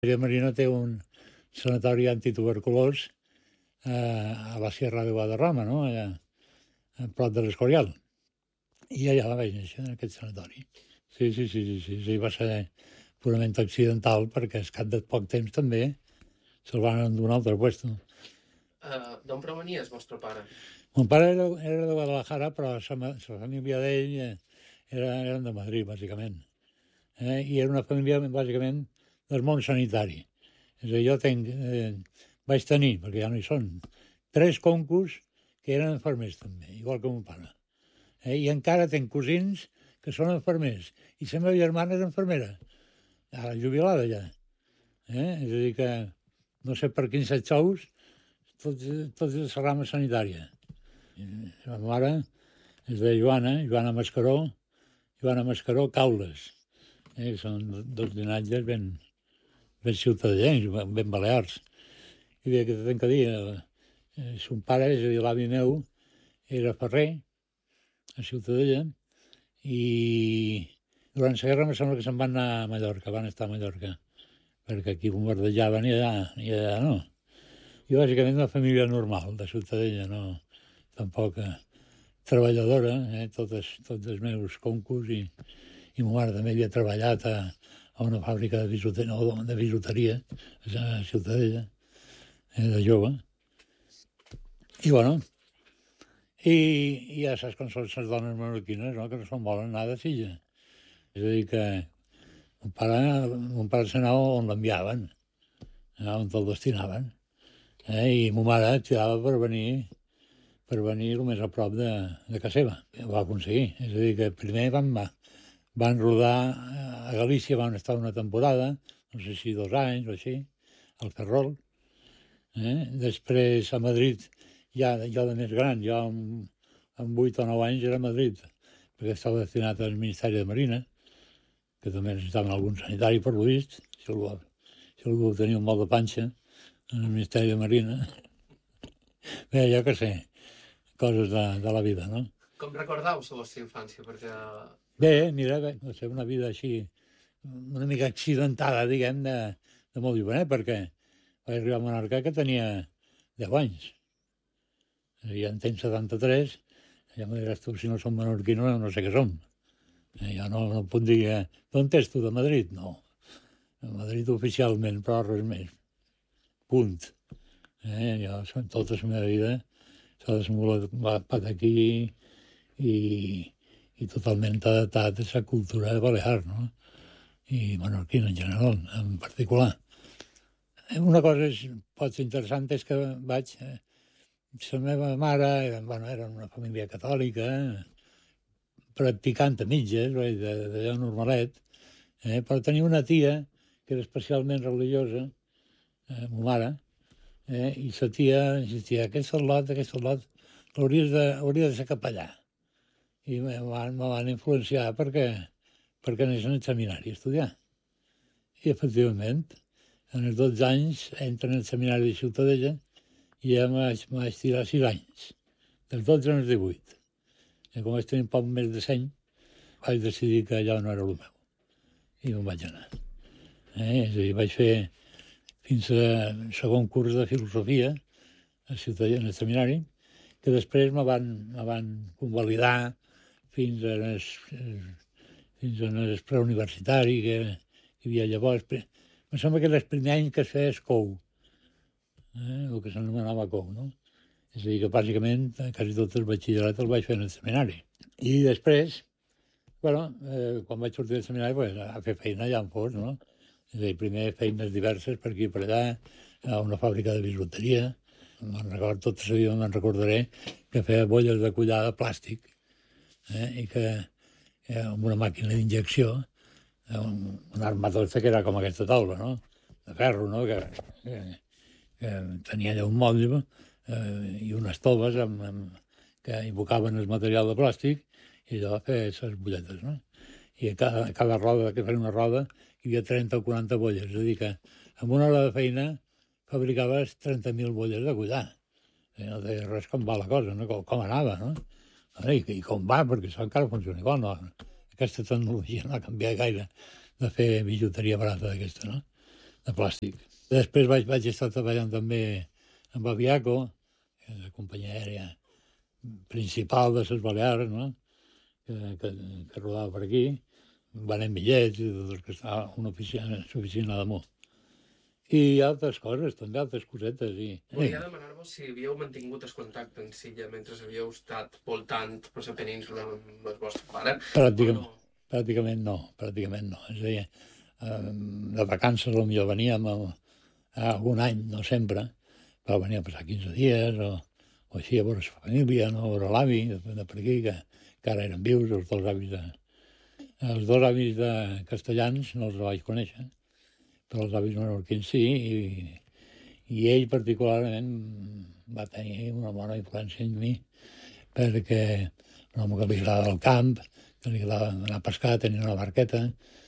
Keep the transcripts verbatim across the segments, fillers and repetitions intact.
La Marina té un sanatori antituberculós eh, a la Sierra de Guadarrama, no? Allà, a prop de l'Escorial. I allà vaig néixer, en aquest sanatori. Sí, sí, sí, sí, sí, sí, va ser purament accidental, perquè al cap de poc temps també se'l van endur a un altre puesto. Uh, D'on provenia el vostre pare? Mon pare era, era de Guadalajara, però la, la família d'ell eh, era, eren de Madrid, bàsicament. Eh? I era una família, bàsicament, del món sanitari. És a dir, jo tenc, eh, vaig tenir, perquè ja no hi són, tres concos que eren infermers també, igual que mon pare. Eh? I encara tenc cosins que són infermers. I la meva germana és infermera, ara jubilada ja. Eh? És a dir que, no sé per quins set xous, tots, tots de la rama sanitària. I la meva mare és de Joana, Joana Mascaró, Joana Mascaró Caules. Eh? Són dos llinatges ben, ben ciutadans, ben balears. I bé, què tinc que dir? Eh, son pare, és a dir, l'avi meu, era ferrer, a Ciutadella, i durant la guerra em sembla que se'n van anar a Mallorca, van estar a Mallorca, perquè aquí bombardejaven i allà, i allà no. I bàsicament una família normal, de Ciutadella, no tampoc eh, treballadora, eh, totes, tots els meus concos, i, i ma mare també havia treballat a, a una fàbrica de bisuteria, no, de bisuteria a Ciutadella, eh, de jove. I bueno, i, i ja saps com són les dones menorquines, no? Que no se'n volen anar de Silla. És a dir que mon pare, mon pare s'anava on l'enviaven, on te'l destinaven. Eh? I ma mare tirava per venir per venir el més a prop de, de casa seva. Ho va aconseguir. És a dir, que primer van, van rodar a Galícia, van estar una temporada, no sé si dos anys o així, al Ferrol. Eh? Després a Madrid, ja, ja de més gran, jo amb, amb vuit o nou anys era a Madrid, perquè estava destinat al Ministeri de Marina, que també necessitaven algun sanitari, per lo vist, si algú, si algú tenia un mal de panxa en el Ministeri de Marina. Bé, jo què sé, coses de, de la vida, no? Com recordeu la vostra infància? Perquè... Bé, mira, bé, va ser una vida així, una mica accidentada, diguem, de, de molt jovenet, perquè vaig arribar a Menorca que tenia deu anys. I en temps setanta-tres, ja me diràs tu, si no som menorquinos, no sé què som. Jo no, no puc dir, d'on ets tu, de Madrid? No. De Madrid oficialment, però res més. Punt. Eh, jo, tota la meva vida s'ha desenvolupat aquí i, i totalment adaptat a la cultura balear, no? I menorquina en general, en particular. Una cosa és, pot ser interessant és que vaig... La meva mare, bueno, era una família catòlica, practicant a mitges, d'allò normalet, eh, però tenia una tia que era especialment religiosa, eh, ma mare, eh, i la tia insistia, aquest soldat, aquest soldat, hauria de, hauria de ser capellà. I me van, me van influenciar perquè, perquè anés al seminari a estudiar. I, efectivament, en els dotze anys entro en el seminari de Ciutadella i ja vaig, vaig tirar sis anys, dels dotze als divuit. I com vaig tenir un poc més de seny, vaig decidir que allò no era el meu. I me'n vaig anar. Eh? És a dir, vaig fer fins al segon curs de filosofia a Ciutadella, en el seminari, que després me van, me van convalidar fins a les, fins a les preuniversitari que hi havia llavors. Em sembla que era el primer any que es feia escou, eh, el que s'anomenava cou, no? És a dir, que bàsicament quasi tot el batxillerat el vaig fer en el seminari. I després, bueno, eh, quan vaig sortir del seminari, pues, a fer feina ja en fos, no? És a dir, primer feines diverses per aquí i per allà, a una fàbrica de bisuteria. Me'n recordo, tota la vida me'n recordaré que feia bolles de collar de plàstic, eh, i que eh, amb una màquina d'injecció, un, un armador que era com aquesta taula, no? De ferro, no? Que, que, que tenia allà un motlle eh, i unes toves amb, amb, que invocaven el material de plàstic i allò feia les bolletes, no? I a cada, a cada roda, que feia una roda, hi havia trenta o quaranta bolles. És a dir, que amb una hora de feina fabricaves trenta mil bolles de collar. I no deia res com va la cosa, no? Com, com anava, no? I, I com va, perquè això encara funciona igual, no? Aquesta tecnologia no ha canviat gaire de fer bijuteria barata d'aquesta, no? de plàstic. Després vaig, vaig estar treballant també amb Aviaco, que és la companyia aèria principal de les Balears, no? que, que, que rodava per aquí, venent bitllets i tot el que estava una oficina, oficina d'amor. I altres coses, també altres cosetes. I... Volia demanar-vos si havíeu mantingut el contacte en Silla mentre havíeu estat voltant per la península amb el vostre pare. Pràcticament, no? pràcticament no, pràcticament no. És a dir, eh, de vacances potser veníem a, a algun any, no sempre, però veníem a passar quinze dies o, o així a veure la família, no? A veure l'avi, de, de per aquí, que, que ara eren vius, els dos avis de... Els dos avis de castellans no els vaig conèixer, però els avis menorquins sí, i, i ell particularment va tenir una bona influència en mi, perquè un home que li agradava el camp, que li agradava anar a pescar, tenia una barqueta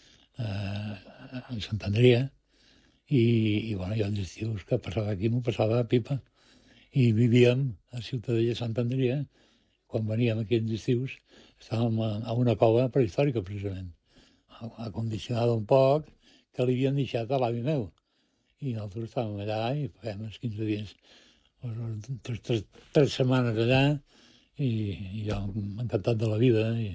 eh, en Sant Andrea, i, i bueno, jo els estius que passava aquí m'ho passava a pipa, i vivíem a Ciutadella de Sant Andrea. Quan veníem aquí els estius estàvem a, a una cova prehistòrica, precisament, acondicionada un poc, que li havien deixat a l'avi meu. I nosaltres estàvem allà i fèiem els quinze dies, tres, tres, tres setmanes allà, i, i jo encantat de la vida. I,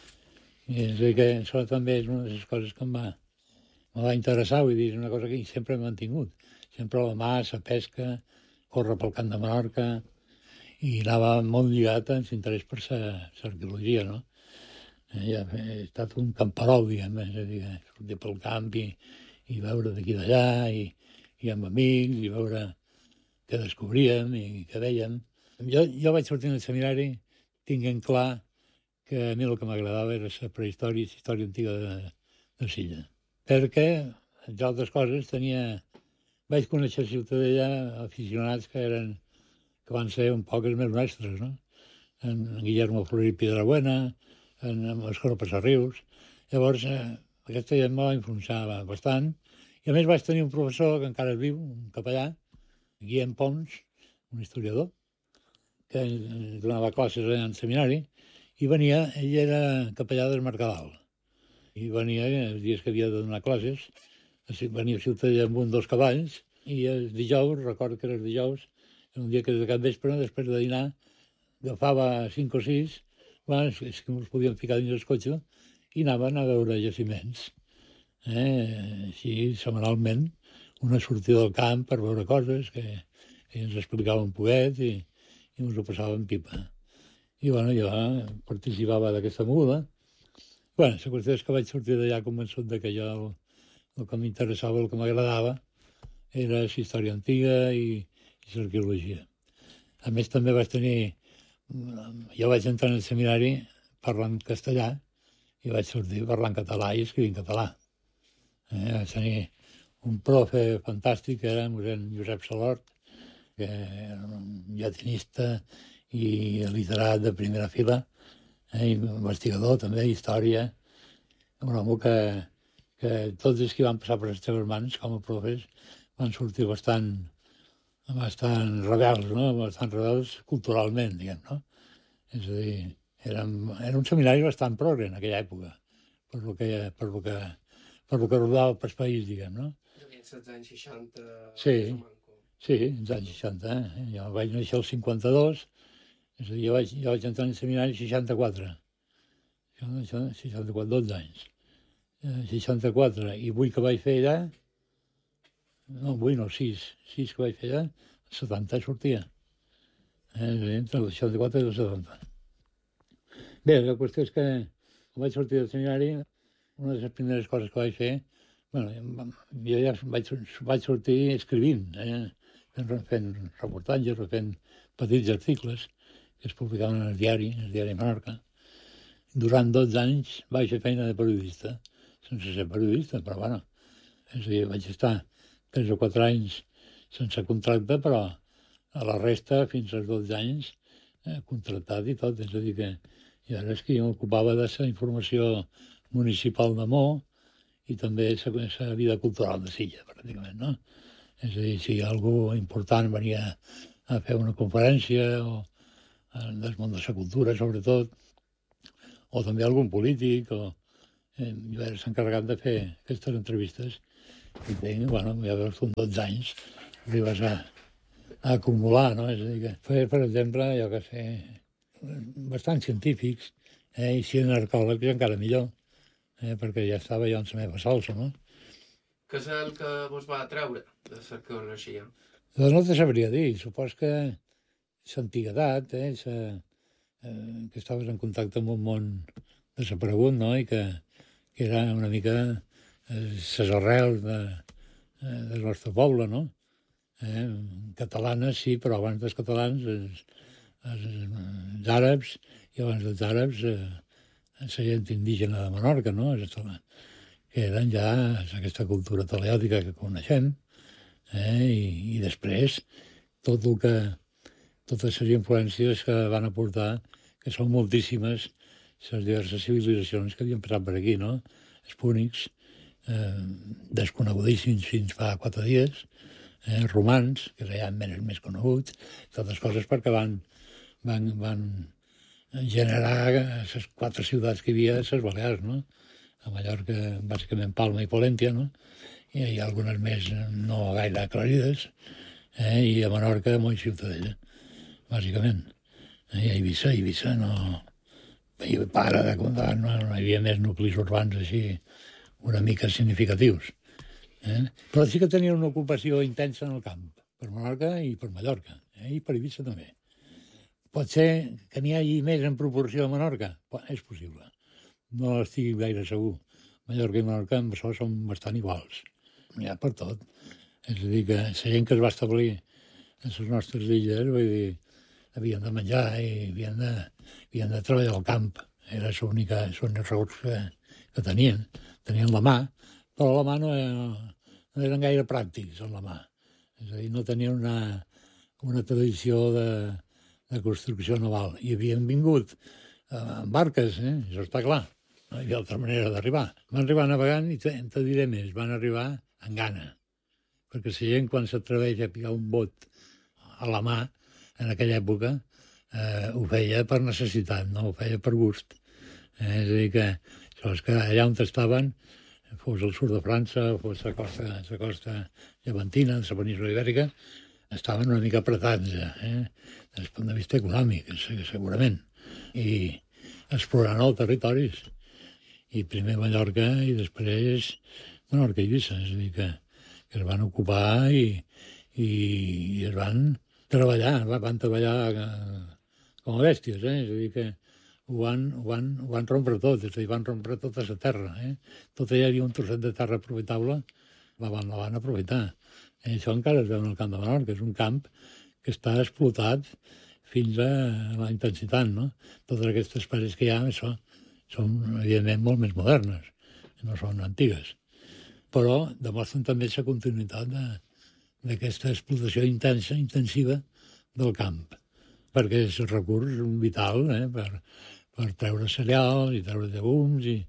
i és que això també és una de les coses que em va, me va interessar, vull dir, és una cosa que sempre he mantingut. Sempre la mà, la pesca, córrer pel Camp de Menorca, i anava molt lligat a l'interès per l'arqueologia, no? Ja he estat un camperol, diguem, és a dir, sortir pel camp i, i veure d'aquí d'allà, i, i amb amics, i veure què descobríem i què veiem. Jo, jo vaig sortir del seminari tinguent clar que a mi el que m'agradava era la prehistòria i la història antiga de, de Silla. Perquè, entre altres coses, tenia... vaig conèixer a Ciutadella aficionats que eren que van ser un poc els meus mestres, no? En Guillermo Florí Piedrabuena, en Escola Passarrius. Llavors, eh, aquesta gent me va influenciar bastant. I a més vaig tenir un professor que encara és viu, un capellà, Guillem Pons, un historiador, que ens donava classes allà en seminari, i venia, ell era capellà del Mercadal, i venia els dies que havia de donar classes, venia a Ciutadella amb un dels cavalls, i els dijous, recordo que era els dijous, un dia que de cap vespre, després de dinar, agafava cinc o sis, bueno, és que ens podíem ficar dins el cotxe, i anaven a veure jaciments. Eh? Així, setmanalment, una sortida del camp per veure coses que, que ens explicaven poet i, i ens ho passàvem pipa. I bueno, jo participava d'aquesta moguda. Bueno, la qüestió és que vaig sortir d'allà convençut de que jo el, el que m'interessava, el que m'agradava, era la història antiga i, i l'arqueologia. A més, també vaig tenir... Jo vaig entrar en el seminari parlant castellà i vaig sortir parlant català i escrivint català. Eh? Vaig tenir un profe fantàstic, que era mossèn Josep Salort, que era un llatinista i literat de primera fila, eh? Investigador també, història. Un home que, que tots els que van passar per les seves mans com a profes van sortir bastant, bastant rebels, no? Bastant rebels culturalment, diguem, no? És a dir, era, era un seminari bastant progre en aquella època, per lo que, per lo que, per lo que rodava pel país, diguem, no? Devien ser els anys seixanta... Sí, sí, els anys seixanta. Eh? Jo vaig néixer al cinquanta-dos, és a dir, jo vaig, jo vaig entrar en el seminari al seixanta-quatre. seixanta-quatre, dotze anys. seixanta-quatre, i vuit que vaig fer allà, no, vuit no, sis, sis que vaig fer allà, el setanta sortia. Eh, entre el seixanta-quatre i el setanta. Bé, la qüestió és que quan vaig sortir del seminari, una de les primeres coses que vaig fer, bueno, jo ja vaig, vaig sortir escrivint, eh, fent, fent reportatges o fent petits articles que es publicaven en el diari, en el diari Menorca. Durant dotze anys vaig fer feina de periodista, sense ser periodista, però bueno, és a dir, vaig estar tres o quatre anys sense contracte, però a la resta, fins als dotze anys, eh, contractat i tot. És a dir, que i ara és que jo m'ocupava de la informació municipal de Mo i també la vida cultural de Silla, pràcticament, no? És a dir, si algú important venia a fer una conferència o del món de la cultura, sobretot, o també algun polític, o... Eh, jo era encarregat de fer aquestes entrevistes I tinc, bueno, ja veus, amb dotze anys, arribes a, a acumular, no? És a dir, que feia, per exemple, jo que sé, bastant científics, eh? I si eren arqueòlegs encara millor, eh? Perquè ja estava jo en la meva salsa, no? Què és el que vos va atreure de l'arqueologia? Doncs no te sabria dir, supos que l'antiguitat, eh? Sa, eh, que estaves en contacte amb un món desaparegut, no? I que, que era una mica les eh, arrels de, eh, del nostre poble, no? Eh? Catalanes, sí, però abans dels catalans, els, els, els àrabs, i abans dels àrabs, eh, la gent indígena de Menorca, no? Que eren ja aquesta cultura teleòtica que coneixem, eh? I, i després tot el que, totes les influències que van aportar, que són moltíssimes, les diverses civilitzacions que havien passat per aquí, no? Els púnics, eh, desconegudíssims fins fa quatre dies, eh, romans, que ja més, més coneguts, totes coses perquè van, van, van generar les quatre ciutats que hi havia a les Balears, no? A Mallorca, bàsicament Palma i Polèntia, no? I hi ha algunes més no gaire aclarides, eh? I a Menorca, molt Ciutadella, bàsicament. Eh? I a Eivissa, Eivissa no... I para de comptar, no, no hi havia més nuclis urbans així una mica significatius. Eh? Però sí que tenia una ocupació intensa en el camp, per Menorca i per Mallorca, eh? I per Eivissa també. Pot ser que n'hi hagi més en proporció a Menorca? És possible. No estic gaire segur. Mallorca i Menorca amb això són bastant iguals. N'hi ha per tot. És a dir, que la gent que es va establir a les nostres illes, vull dir, havien de menjar i havien de, havien de treballar al camp. Era l'únic recurs que, que tenien. Tenien la mà, però la mà no, era, no eren gaire pràctics amb la mà. És a dir, no tenien una, una tradició de, de construcció naval. I havien vingut amb barques, eh? Això està clar. No hi havia altra manera d'arribar. Van arribar navegant i te, te diré més, van arribar en gana. Perquè la gent, quan s'atreveix a picar un bot a la mà, en aquella època, eh, ho feia per necessitat, no ho feia per gust. Eh, és a dir, que, sols que allà on estaven, fos el sud de França, fos la costa, la costa llevantina, la península ibèrica, estaven una mica apretats, eh, des del punt de vista econòmic, segurament. I explorant els territoris. I primer Mallorca i després Menorca i Eivissa. És a dir, que, que es van ocupar i, i, i es van treballar, van treballar com a bèsties, eh? És a dir, que ho van, ho van, ho van rompre tot, és a dir, van rompre tota la terra. Eh? Tot allà hi havia un trosset de terra aprofitable, la van, la van aprofitar. I això encara es veu en el camp de Menorca, és un camp que està explotat fins a la intensitat, no? Totes aquestes espècies que hi ha, això, són, evidentment, molt més modernes, no són antigues. Però demostren també la continuïtat de, d'aquesta explotació intensa, intensiva del camp, perquè és un recurs vital, eh, per, per treure cereals i treure llegums i,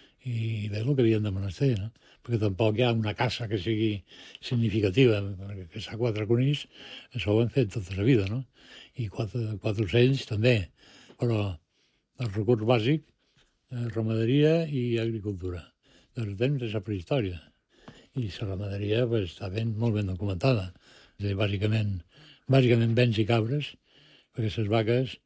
i bé, el que havien de menester, no? Perquè tampoc hi ha una caça que sigui significativa, perquè caçar quatre conills, això ho han fet tota la vida, no? I quatre, quatre ocells també, però el recurs bàsic, eh, ramaderia i agricultura, des del temps de la prehistòria. I la ramaderia pues, està ben, molt ben documentada. És a dir, bàsicament, bàsicament bens i cabres, perquè les vaques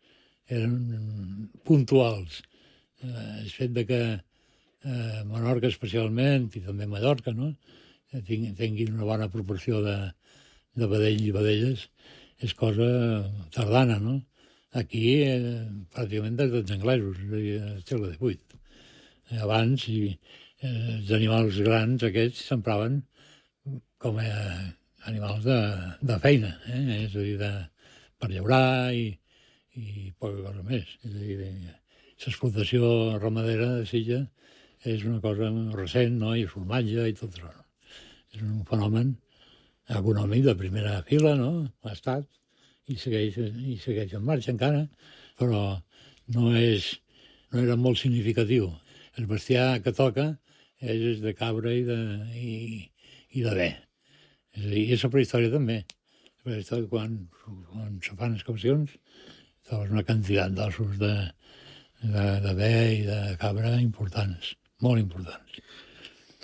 eren puntuals. Eh, el fet de que eh, Menorca especialment, i també Mallorca, no? tinguin una bona proporció de, de vedells i vedelles, és cosa tardana, no? Aquí, eh, pràcticament des dels anglesos, és a dir, al segle divuit. Eh, abans, i els animals grans aquests s'empraven com a animals de, de feina, eh? És a dir, de, per llaurar i, i poca cosa més. És a dir, l'explotació ramadera de Silla és una cosa recent, no? I el formatge i tot això. És un fenomen econòmic de primera fila, no? Ha estat, i segueix, i segueix en marxa encara, però no, és, no era molt significatiu. El bestiar que toca és de cabra i de, i, i de bé. És a dir, i la prehistòria també. La prehistòria, quan, quan se fan excavacions, trobes una quantitat d'ossos de, de, de bé i de cabra importants, molt importants.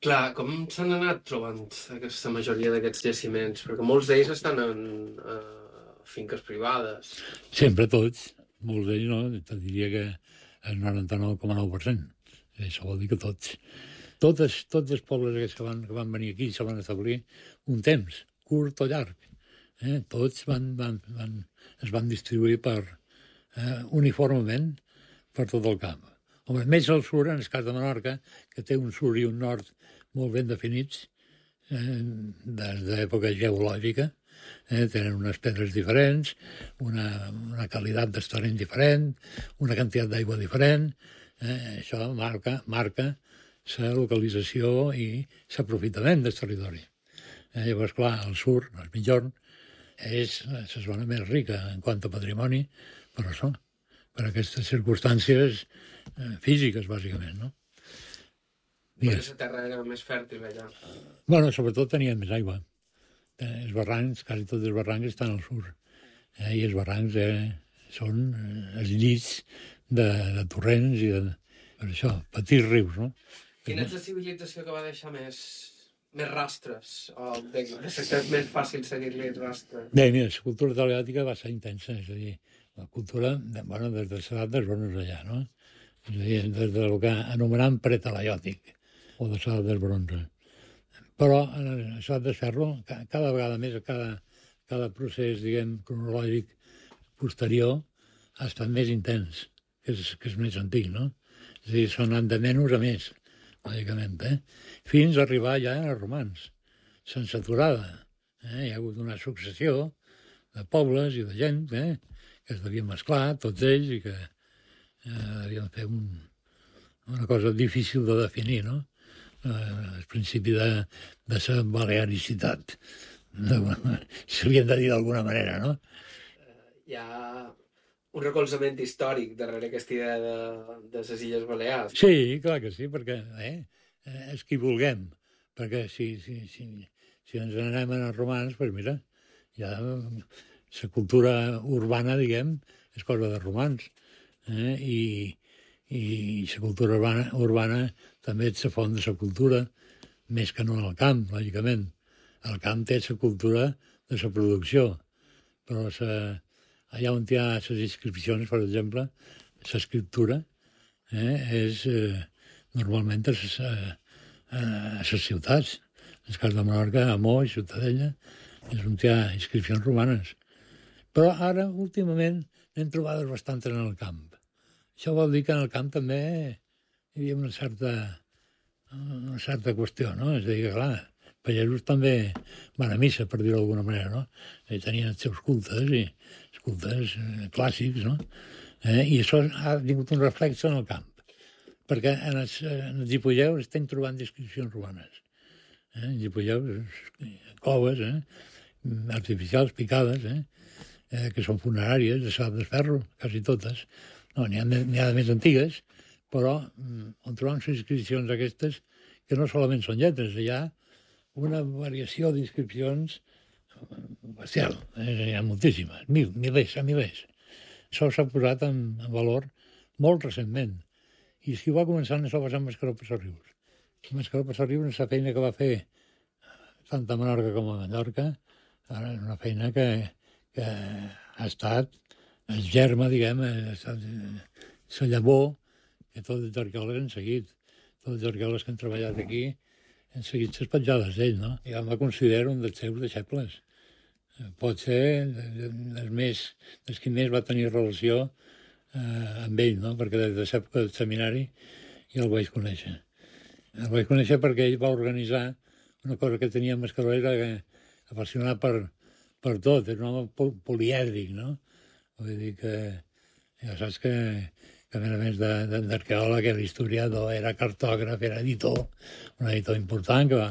Clar, com s'han anat trobant aquesta majoria d'aquests jaciments? Perquè molts d'ells estan en uh, finques privades. Sempre tots, molts d'ells no, te diria que el noranta-nou coma nou per cent. Això vol dir que tots. Totes, tots els pobles aquests que van, que van venir aquí se van establir un temps, curt o llarg. Eh? Tots van, van, van, es van distribuir per, eh, uniformement per tot el camp. Home, més al sud, en el cas de Menorca, que té un sud i un nord molt ben definits, eh, des d'època geològica, eh, tenen unes pedres diferents, una, una qualitat d'estorent diferent, una quantitat d'aigua diferent, eh, això marca, marca la localització i l'aprofitament del territori. Eh, llavors, clar, el sud, el millor, és la zona més rica en quant a patrimoni, per això, per aquestes circumstàncies eh, físiques, bàsicament, no? Digues. La terra era més fèrtil allà. Bueno, sobretot tenien més aigua. Els barrancs, quasi tots els barrancs estan al sud. Eh, I els barrancs eh, són eh, els llits de, de torrents i de, per això, petits rius, no? Quina és la civilització que va deixar més, més rastres? O de, de ser que és més fàcil seguir-li rastres? Bé, mira, la cultura teleàtica va ser intensa, és a dir, la cultura, de, bueno, des de l'edat dels bronzes allà, no? És a dir, des del que anomenam pretalaiòtic, o de l'edat del bronze. Però en l'edat del ferro, cada vegada més, cada, cada procés, diguem, cronològic posterior ha estat més intens, que és, que és més antic, no? És a dir, són anant de menys a més, lògicament, eh? Fins a arribar ja als romans, sense aturada. Eh? Hi ha hagut una successió de pobles i de gent eh? que es devien mesclar, tots ells, i que eh, devien fer un, una cosa difícil de definir, no? Eh, el principi de, de la balearicitat, de, si li hem de dir d'alguna manera, no? Hi ha un recolzament històric darrere aquesta idea de, de les Illes Balears. Sí, clar que sí, perquè eh, és qui vulguem. Perquè si, si, si, si ens n'anem a els romans, doncs mira, ja la cultura urbana, diguem, és cosa de romans. Eh? I, I la cultura urbana, urbana també és la font de la cultura, més que no en el camp, lògicament. El camp té la cultura de la producció, però la allà on hi ha les inscripcions, per exemple, l'escriptura eh, és eh, normalment a les, a les ciutats. En el cas de Menorca, a Mó i Ciutadella, és on hi ha inscripcions romanes. Però ara, últimament, n'hem trobades bastantes en el camp. Això vol dir que en el camp també hi havia una certa, una certa qüestió, no? És a dir, que clar, pagesos també van a missa, per dir-ho d'alguna manera, no? I tenien els seus cultes i cultes eh, clàssics, no? Eh, I això ha tingut un reflex en el camp, perquè en els, en els hipolleus estem trobant descripcions romanes. Eh? En hipolleus, coves, eh? artificials, picades, eh? Eh, que són funeràries, de sal de ferro, quasi totes. No, n'hi ha, n'hi ha de més antigues, però mm, on trobam les inscripcions aquestes, que no solament són lletres, hi ha una variació d'inscripcions bestial, eh? Hi ha moltíssimes, mil, milers a milers. Això s'ha posat en, en valor molt recentment. I si va començar, això va ser amb Mascaró Passarrius. Mascaró Passarrius, la feina que va fer tant a Menorca com a Mallorca, ara és una feina que, que ha estat el germe, diguem, ha estat la llavor que tots els arqueòlegs han seguit. Tots els arqueòlegs que han treballat aquí han seguit les petjades d'ell, no? I el va considerar un dels seus deixebles. Pot ser els, més, els qui més va tenir relació eh, amb ell, no? Perquè des de l'època del seminari ja el vaig conèixer. El vaig conèixer perquè ell va organitzar una cosa que tenia a Mascaró, era apassionat per, per tot, és un home polièdric, no? Vull dir que ja saps que, que a més a més d'arqueòleg era historiador, era cartògraf, era editor, un editor important que va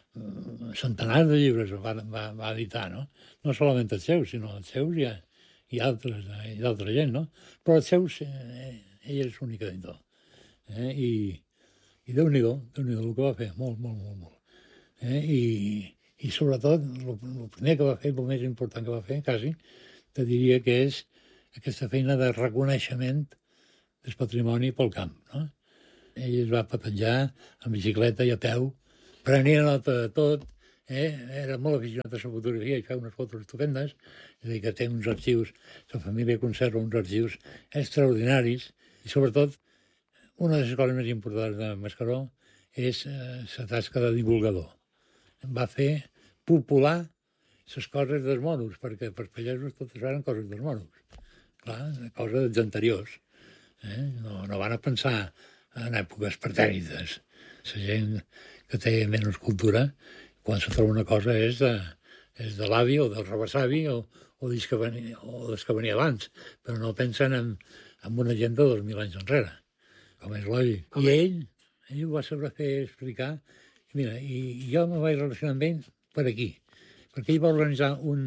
centenars de llibres va, va, va editar, no? No solament els seus, sinó els seus i, i altres, i d'altra gent, no? Però els seus, eh, ell és l'únic editor. Eh? I, i Déu-n'hi-do, Déu-n'hi-do el que va fer, molt, molt, molt, molt. Eh? I, I sobretot, el primer que va fer, el més important que va fer, quasi, te diria que és aquesta feina de reconeixement del patrimoni pel camp, no? Ell es va patenjar amb bicicleta i a peu prenia nota de tot, eh? Era molt aficionat a la fotografia i feia unes fotos estupendes, és a dir, que té uns arxius, la família conserva uns arxius extraordinaris, i sobretot, una de les coses més importants de Mascaró és eh, la tasca de divulgador. Va fer popular les coses dels moros, perquè per pagesos totes eren coses dels moros. Clar, coses dels anteriors. Eh? No, no van a pensar en èpoques pretèrites. La gent que té menys cultura, quan se troba una cosa és de, és de l'avi o del rebessavi o, o, des que venia, o des que venia abans, però no pensen en, en una gent de dos mil anys enrere, com és lògic. I ell, ell ho va saber fer explicar. I mira, i, i jo me vaig relacionar amb ell per aquí, perquè ell va organitzar un,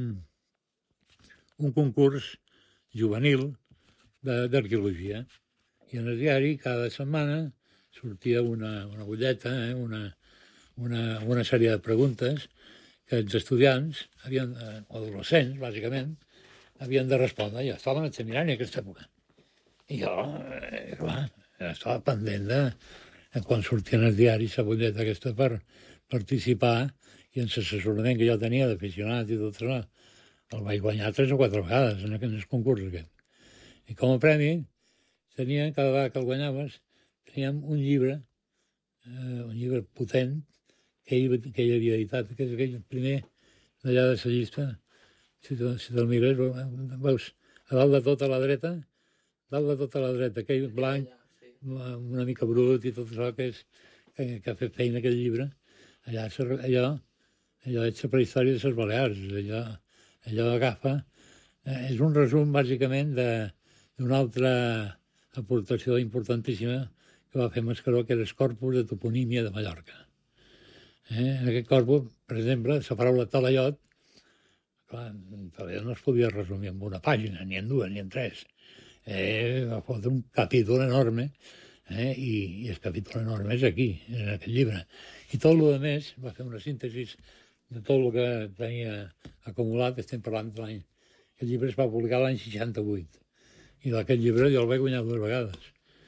un concurs juvenil d'arqueologia. I en el diari cada setmana sortia una, una butlleta, eh, una, una, una sèrie de preguntes que els estudiants, havien, eh, o adolescents, bàsicament, havien de respondre. Jo estava en el seminari en aquesta època. I jo, eh, clar, estava pendent de, de quan sortien els diaris la butlleta aquesta per participar, i en l'assessorament que jo tenia d'aficionat i tot això, el vaig guanyar tres o quatre vegades en el concurs aquest. I com a premi, tenien, cada vegada que el guanyaves, teníem un llibre, eh, un llibre potent, que ell, que ell havia editat, que és aquell primer d'allà de la llista, si te'l si te mires, veus, a dalt de tot a la dreta, dalt de tot a la dreta, aquell blanc, una mica brut i tot això que, és, que, que ha fet feina aquell llibre, allà, allò, allò és la prehistòria de les Balears, allò, allò agafa, eh, és un resum, bàsicament, d'una altra aportació importantíssima que va fer Mascaró, que era el corpus de toponímia de Mallorca. Eh? En aquest corpus, per exemple, la paraula talaiot, clar, talaiot no es podia resumir en una pàgina, ni en dues, ni en tres. Eh, va fotre un capítol enorme, eh? I, i el capítol enorme és aquí, en aquest llibre. I tot el que més va fer una síntesi de tot el que tenia acumulat, estem parlant de l'any. Aquest llibre es va publicar l'any seixanta-vuit. I d'aquest llibre jo el vaig guanyar dues vegades.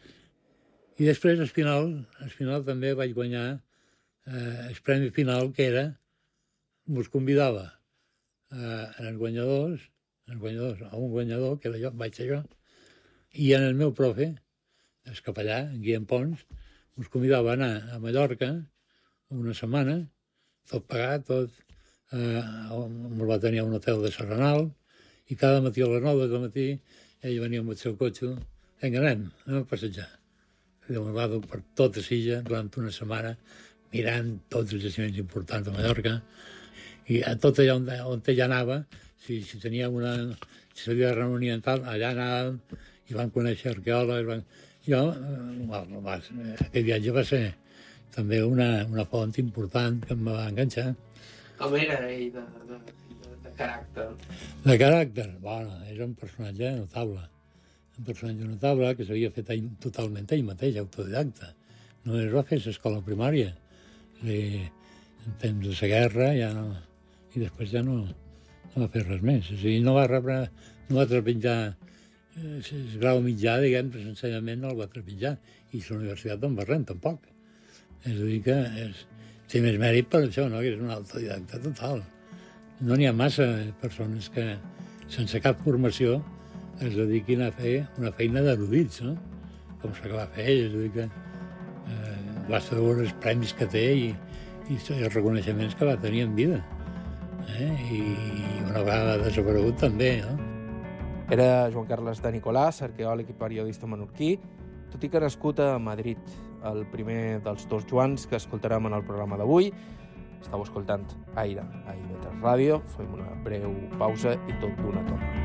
I després, al final, al final també vaig guanyar eh, el premi final, que era, us convidava eh, en els guanyadors, en els guanyadors, a un guanyador, que era jo, vaig ser jo, i en el meu profe, el capellà, en Guillem Pons, us convidava a anar a Mallorca una setmana, tot pagat, tot, eh, ens va tenir a un hotel de Serranal, i cada matí a les nou del matí ell venia amb el seu cotxe, vinga, anem, anem a passejar. I em va dur per tota Silla durant una setmana, mirant tots els jaciments importants de Mallorca, i a tot allà on, on ella anava, si, si tenia una... si s'havia de reunir en tal, allà anàvem, i van conèixer arqueòlegs, van... Jo, va, va, aquest viatge va ser també una, una font important que em va enganxar. Com era ell de, de, de, de caràcter? De caràcter? Bueno, era un personatge notable. Un personatge notable que s'havia fet ell, totalment ell mateix, autodidacta. Només va fer l'escola primària. I, en temps de la guerra ja no... I després ja no, no va fer res més. O sigui, no va rebre, no va trepitjar el eh, grau mitjà, diguem, però l'ensenyament no el va trepitjar. I la Universitat d'en Barrent, tampoc. És a dir que és, té més mèrit per això, no? Que és un autodidacta total. No n'hi ha massa persones que, sense cap formació, es dediquin a fer una feina d'erudits, no? Com la que va fer ell, és a dir que eh, basta veure els premis que té i, i els reconeixements que va tenir en vida. Eh? I una vegada desaparegut també, no? Era Joan Carles de Nicolàs, arqueòleg i periodista menorquí, tot i que nascut a Madrid, el primer dels dos Joans que escoltarem en el programa d'avui. Estau escoltant Aire, a I V tres Ràdio. Fem una breu pausa i tot d'una torna.